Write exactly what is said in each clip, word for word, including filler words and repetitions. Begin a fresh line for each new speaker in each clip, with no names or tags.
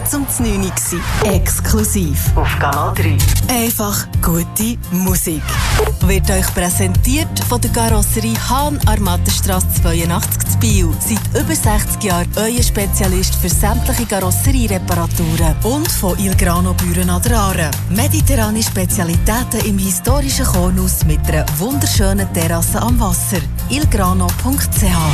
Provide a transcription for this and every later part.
zum neun Uhr. Exklusiv auf Kanal drei. Einfach gute Musik. Wird euch präsentiert von der Karosserie Hahn Armatenstrasse zweiundachtzig zu Biel. Seit über sechzig Jahren euer Spezialist für sämtliche Karosseriereparaturen. Und von Il Grano Büren an der Aare. Mediterrane Spezialitäten im historischen Kornhaus mit einer wunderschönen Terrasse am Wasser. il grano punkt c h.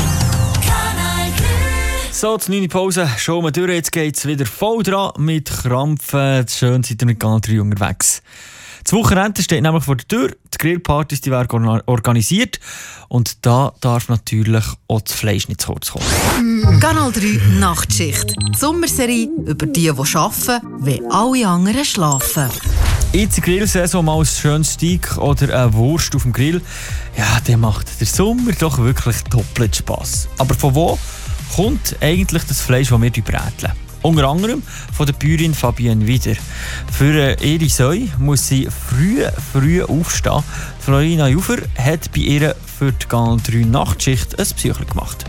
So, die neunte Pause, schon mal durch. Jetzt geht es wieder voll dran mit Krampfen. Schön seid ihr mit Kanal drei unterwegs. Das Wochenende steht nämlich vor der Tür. Die Grillpartys die werden organisiert. Und da darf natürlich auch das Fleisch nicht zu kurz kommen.
Kanal drei Nachtschicht. Die Sommerserie über die, die arbeiten, wenn alle anderen schlafen.
Jetzt die Grillsaison mal ein schönes Steak oder eine Wurst auf dem Grill. Ja, der macht der Sommer doch wirklich doppelt Spass. Aber von wo kommt eigentlich das Fleisch, das wir bräteln? Unter anderem von der Bäuerin Fabienne Wieder. Für ihre Säue muss sie früh, früh aufstehen. Florina Jufer hat bei ihr für die Kanal drei Nachtschicht ein Psychel gemacht.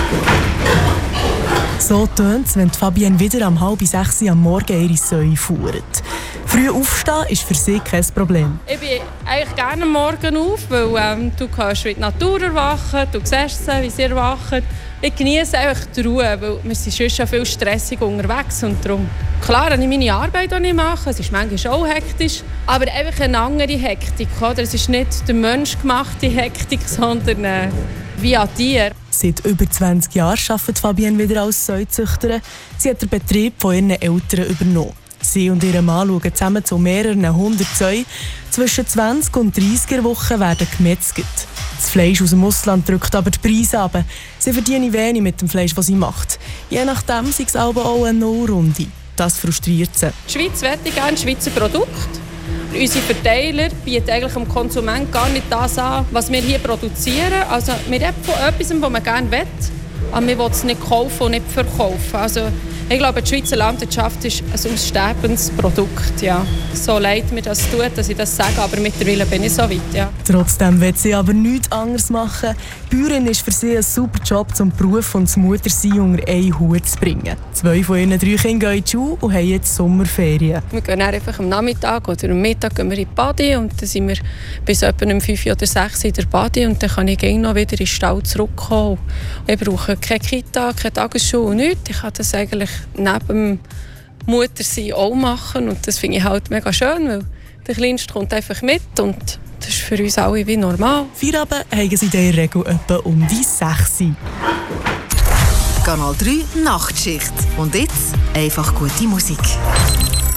So tönt es, wenn Fabienne Wieder um halb sechs am Morgen ihre Säue fuhrt. Früh aufstehen ist für sie kein Problem.
Ich bin eigentlich gerne am Morgen auf, weil ähm, du kannst mit die Natur erwachen, du siehst sie, wie sie erwachen. Ich genieße einfach die Ruhe, weil wir sind schon viel stressig unterwegs und darum. Klar, habe ich meine Arbeit auch nicht machen, es ist manchmal auch hektisch, aber einfach eine andere Hektik. Oder? Es ist nicht der menschgemachte Hektik, sondern äh, wie ein Tier.
Seit über zwanzig Jahren arbeitet Fabienne Wieder als Säuzüchterin. Sie hat den Betrieb von ihren Eltern übernommen. Sie und ihr Mann schauen zusammen zu mehreren hundert Säuen. Zwischen zwanzig und dreißig Wochen werden gemetzelt. Das Fleisch aus dem Ausland drückt aber die Preise runter. Sie verdienen wenig mit dem Fleisch, das sie macht. Je nachdem ist es aber auch eine Nullrunde. Das frustriert sie.
Die Schweiz möchte gerne Schweizer Produkte. Unsere Verteiler bieten eigentlich dem Konsumenten gar nicht das an, was wir hier produzieren. Also wir reden von etwas, was man gerne will, aber wir wollen es nicht kaufen und nicht verkaufen. Also ich glaube, die Schweizer Landwirtschaft ist ein aussterbendes Produkt. Ja. So leid mir das tut, dass ich das sage, aber mittlerweile bin ich so weit. Ja.
Trotzdem will sie aber nichts anderes machen. Bäuerin ist für sie ein super Job, um Beruf und das Muttersein unter einen Hut zu bringen. Zwei von ihren drei Kindern gehen in die Schule und haben jetzt Sommerferien.
Wir gehen einfach am Nachmittag oder am Mittag gehen wir in die Badi und dann sind wir bis etwa um fünf oder sechs in der Badi und dann kann ich gerne noch wieder in den Stall zurückkommen. Ich brauche keine Kita, keine Tagesschule, nichts. Ich kann das eigentlich neben dem Muttersein auch machen und das finde ich halt mega schön, weil der Kleinste kommt einfach mit und das ist für uns alle wie normal.
Feierabend haben sie in der Regel etwa um die sechs.
Kanal drei Nachtschicht. Und jetzt einfach gute Musik.